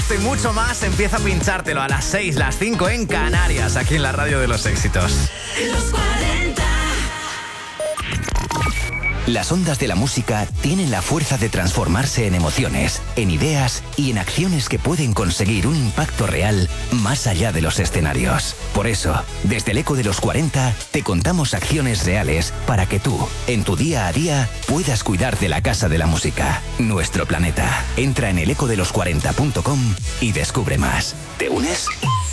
esto y mucho más empieza a pinchártelo a las 6, las 5 en Canarias, aquí en la radio de los éxitos. Los 40. Las ondas de la música tienen la fuerza de transformarse en emociones, en ideas y en acciones que pueden conseguir un impacto real más allá de los escenarios. Por eso, desde el Eco de los 40, te contamos acciones reales para que tú, en tu día a día, puedas cuidar de la Casa de la Música, nuestro planeta. Entra en elecodelos40.com y descubre más. ¿Te unes?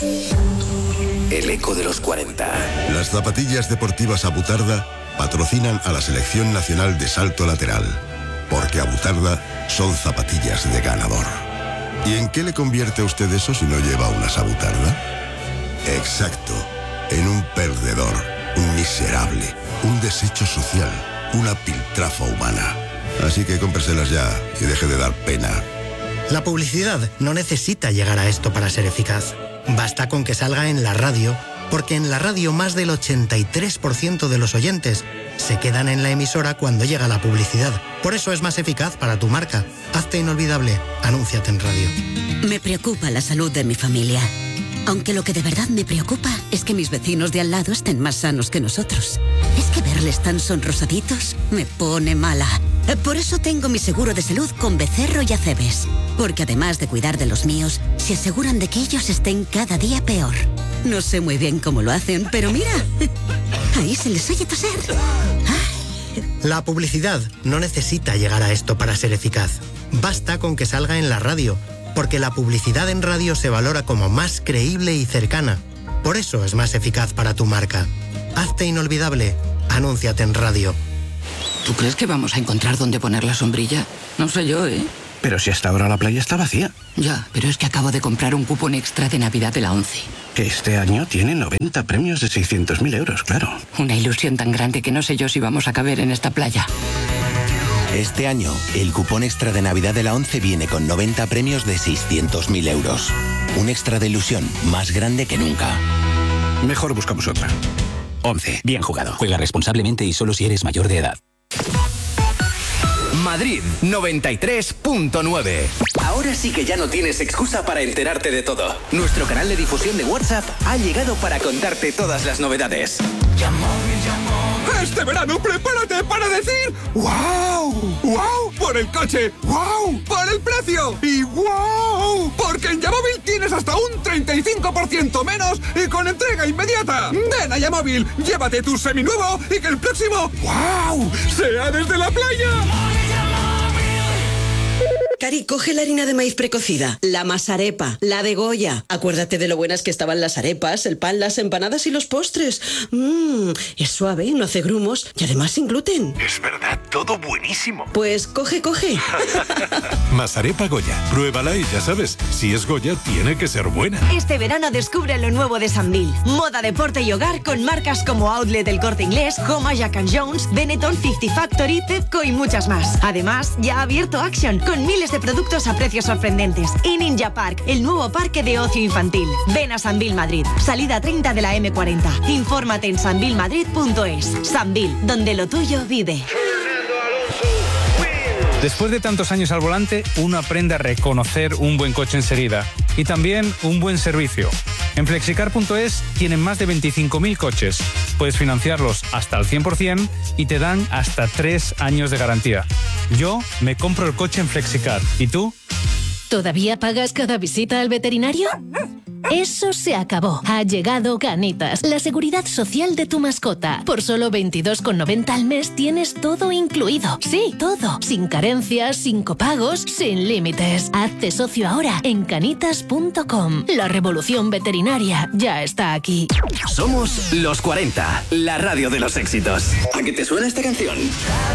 El Eco de los 40. Las zapatillas deportivas Abutarda patrocinan a la Selección Nacional de Salto Lateral, porque Abutarda son zapatillas de ganador. ¿Y en qué le convierte a usted eso si no lleva unas Abutarda? Exacto, en un perdedor, un miserable, un desecho social, una piltrafa humana. Así que cómpreselas ya y deje de dar pena. La publicidad no necesita llegar a esto para ser eficaz. Basta con que salga en la radio, porque en la radio más del 83% de los oyentes se quedan en la emisora cuando llega la publicidad. Por eso es más eficaz para tu marca. Hazte inolvidable. Anúnciate en radio. Me preocupa la salud de mi familia. Aunque lo que de verdad me preocupa es que mis vecinos de al lado estén más sanos que nosotros. Es que verles tan sonrosaditos me pone mala. Por eso tengo mi seguro de salud con Becerro y Acebes. Porque además de cuidar de los míos, se aseguran de que ellos estén cada día peor. No sé muy bien cómo lo hacen, pero mira, ahí se les oye toser. La publicidad no necesita llegar a esto para ser eficaz. Basta con que salga en la radio, porque la publicidad en radio se valora como más creíble y cercana. Por eso es más eficaz para tu marca. Hazte inolvidable. Anúnciate en radio. ¿Tú crees que vamos a encontrar dónde poner la sombrilla? No sé yo, ¿eh? Pero si hasta ahora la playa está vacía. Ya, pero es que acabo de comprar un cupón extra de Navidad de la ONCE. Que este año tiene 90 premios de 600.000 euros, claro. Una ilusión tan grande que no sé yo si vamos a caber en esta playa. Este año, el cupón extra de Navidad de la ONCE viene con 90 premios de 600.000 euros. Un extra de ilusión más grande que nunca. Mejor buscamos otra. ONCE, bien jugado. Juega responsablemente y solo si eres mayor de edad. Madrid 93.9. Ahora sí que ya no tienes excusa para enterarte de todo. Nuestro canal de difusión de WhatsApp ha llegado para contarte todas las novedades. Este verano prepárate para decir ¡wow! ¡Wow! Por el coche, ¡wow! Por el precio y ¡wow! Porque en Yamóvil tienes hasta un 35% menos y con entrega inmediata. Ven a Yamóvil, llévate tu seminuevo y que el próximo ¡wow! sea desde la playa. Cari, coge la harina de maíz precocida, la masarepa, la de Goya. Acuérdate de lo buenas que estaban las arepas, el pan, las empanadas y los postres. Es suave, no hace grumos y además sin gluten. Es verdad, todo buenísimo. Pues coge. Masarepa Goya, pruébala y ya sabes, si es Goya tiene que ser buena. Este verano descubre lo nuevo de Sambil. Moda, deporte y hogar con marcas como Outlet El Corte Inglés, Homa, Jack & Jones, Benetton, 50 Factory, Pepco y muchas más. Además, ya ha abierto Action con miles de productos a precios sorprendentes. Y Ninja Park, el nuevo parque de ocio infantil. Ven a Sambil Madrid, salida 30 de la M40. Infórmate en sambilmadrid.es. Sambil, donde lo tuyo vive. Después de tantos años al volante, uno aprende a reconocer un buen coche enseguida y también un buen servicio. En Flexicar.es tienen más de 25.000 coches. Puedes financiarlos hasta el 100% y te dan hasta 3 años de garantía. Yo me compro el coche en Flexicar. ¿Y tú? ¿Todavía pagas cada visita al veterinario? Eso se acabó. Ha llegado Canitas, la seguridad social de tu mascota. Por solo 22,90 al mes tienes todo incluido. Sí, todo. Sin carencias, sin copagos, sin límites. Hazte socio ahora en canitas.com. La revolución veterinaria ya está aquí. Somos Los 40, la radio de los éxitos. ¿A qué te suena esta canción?